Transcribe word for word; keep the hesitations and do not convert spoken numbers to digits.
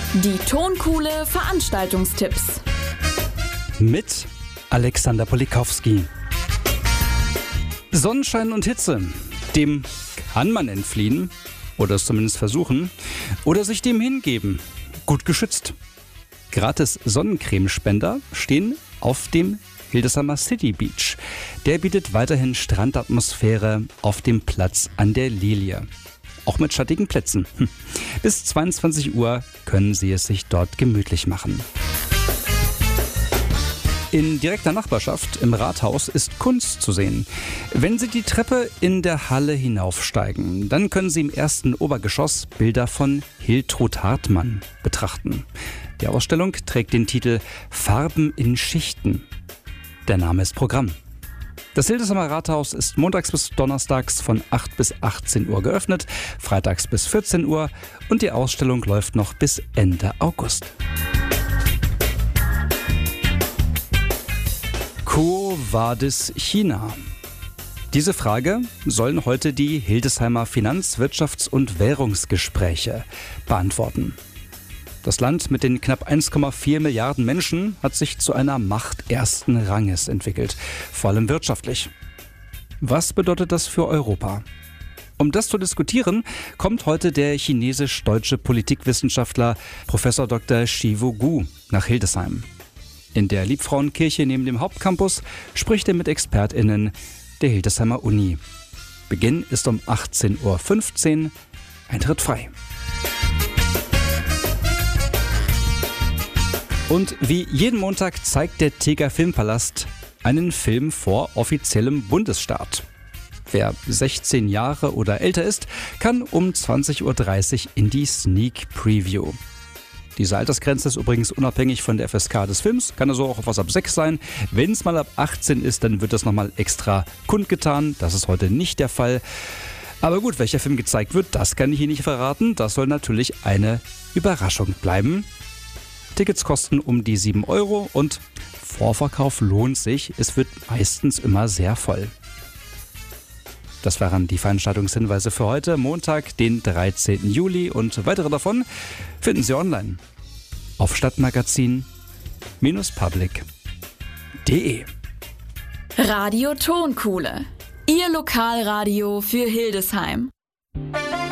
Die Tonkuhle Veranstaltungstipps mit Alexander Polikowski. Sonnenschein und Hitze, dem kann man entfliehen oder es zumindest versuchen oder sich dem hingeben, gut geschützt. Gratis Sonnencremespender stehen auf dem Hildesheimer City Beach. Der bietet weiterhin Strandatmosphäre auf dem Platz an der Lilie. Auch mit schattigen Plätzen. Bis zweiundzwanzig Uhr können Sie es sich dort gemütlich machen. In direkter Nachbarschaft im Rathaus ist Kunst zu sehen. Wenn Sie die Treppe in der Halle hinaufsteigen, dann können Sie im ersten Obergeschoss Bilder von Hiltrud Hartmann betrachten. Die Ausstellung trägt den Titel Farben in Schichten. Der Name ist Programm. Das Hildesheimer Rathaus ist montags bis donnerstags von acht bis achtzehn Uhr geöffnet, freitags bis vierzehn Uhr und die Ausstellung läuft noch bis Ende August. Quo vadis China? Diese Frage sollen heute die Hildesheimer Finanz-, Wirtschafts- und Währungsgespräche beantworten. Das Land mit den knapp eins Komma vier Milliarden Menschen hat sich zu einer Macht ersten Ranges entwickelt, vor allem wirtschaftlich. Was bedeutet das für Europa? Um das zu diskutieren, kommt heute der chinesisch-deutsche Politikwissenschaftler Professor Doktor Shivu Gu nach Hildesheim. In der Liebfrauenkirche neben dem Hauptcampus spricht er mit ExpertInnen der Hildesheimer Uni. Beginn ist um achtzehn Uhr fünfzehn, Eintritt frei. Und wie jeden Montag zeigt der Teger Filmpalast einen Film vor offiziellem Bundesstart. Wer sechzehn Jahre oder älter ist, kann um zwanzig Uhr dreißig in die Sneak Preview. Diese Altersgrenze ist übrigens unabhängig von der F S K des Films, kann also auch auf was ab sechs sein. Wenn es mal ab achtzehn ist, dann wird das nochmal extra kundgetan. Das ist heute nicht der Fall. Aber gut, welcher Film gezeigt wird, das kann ich hier nicht verraten. Das soll natürlich eine Überraschung bleiben. Tickets kosten um die sieben Euro und Vorverkauf lohnt sich. Es wird meistens immer sehr voll. Das waren die Veranstaltungshinweise für heute, Montag, den dreizehnten Juli. Und weitere davon finden Sie online auf stadtmagazin Bindestrich public punkt de. Radio Tonkuhle, Ihr Lokalradio für Hildesheim.